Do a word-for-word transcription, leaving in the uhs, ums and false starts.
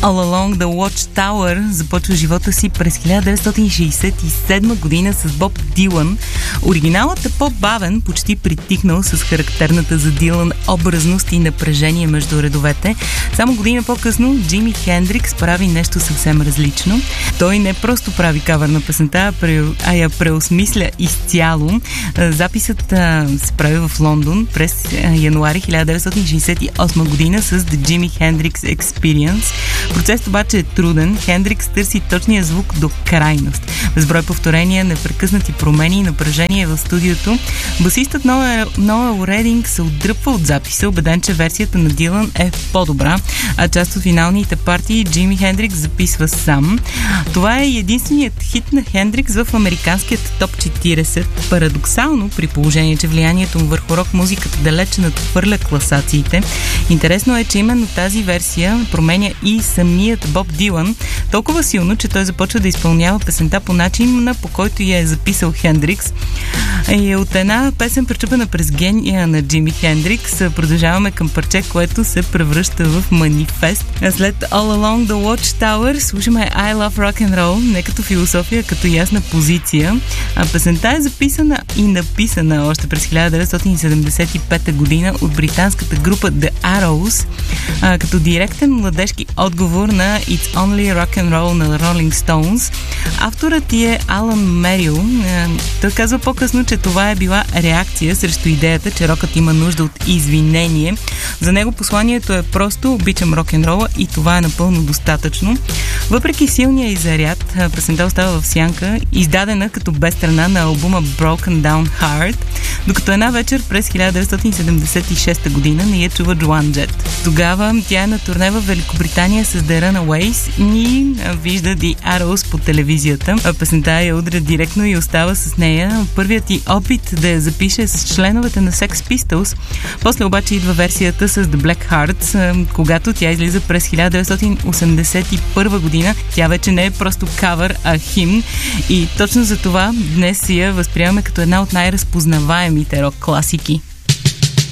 All Along the Watchtower започва живота си през хиляда деветстотин шейсет и седма година с Боб Дилан. Оригиналът е по-бавен, почти притихнал с характерната за Дилан образност и напрежение между редовете. Само година по-късно Джими Хендрикс прави нещо съвсем различно. Той не просто прави кавър на песента, а я преосмисля изцяло. Записът се прави в Лондон през януари хиляда деветстотин шейсет и осма година с The Jimi Hendrix Experience. Процесът обаче е труден. Хендрикс търси точния звук до крайност. Безброй повторения, непрекъснати промени и напрежение в студиото. Басистът Ноел Рединг се отдръпва от записа, убеден, че версията на Дилан е по-добра, а част от финалните партии Джими Хендрикс записва сам. Това е единственият хит на Хендрикс в американският топ четирийсет. Парадоксално, при положение, че влиянието му върху рок музиката далече надхвърля класациите. Интересно е, че именно тази версия променя и самият Боб Дилан толкова силно, че той започва да изпълнява песента по начин, по който я е записал Хендрикс. И от една песен, пречупена през гения на Джими Хендрикс, продължаваме към парче, което се превръща в манифест. След All Along the Watchtower слушаме I Love Rock and Roll, не като философия, като ясна позиция. А песента е записана и написана още през хиляда деветстотин седемдесет и пета година от британската група The Arrows, а, като директен младежки отговор на It's Only Rock and Roll на Rolling Stones. Авторът ти е Алан Мерил. Той казва по-късно, че това е била реакция срещу идеята, че рокът има нужда от извинение. За него посланието е просто: обичам рок-н-рола и това е напълно достатъчно. Въпреки силния и заряд, песента остава в сянка, издадена като бе страна на албума Broken Down Heart, докато една вечер през хиляда деветстотин седемдесет и шеста година не я чува Джоан Джет. Тогава тя е на турне в Великобритания с The Runaways и вижда The Arrows по телевизията. Песента я удря директно и остава с нея. Първият ти опит да я запише с членовете на Sex Pistols. После обаче идва версията с The Black Hearts, когато тя излиза през хиляда деветстотин осемдесет и първа година. Тя вече не е просто кавър, а химн. И точно за това днес я възприемаме като една от най-разпознаваемите рок класики.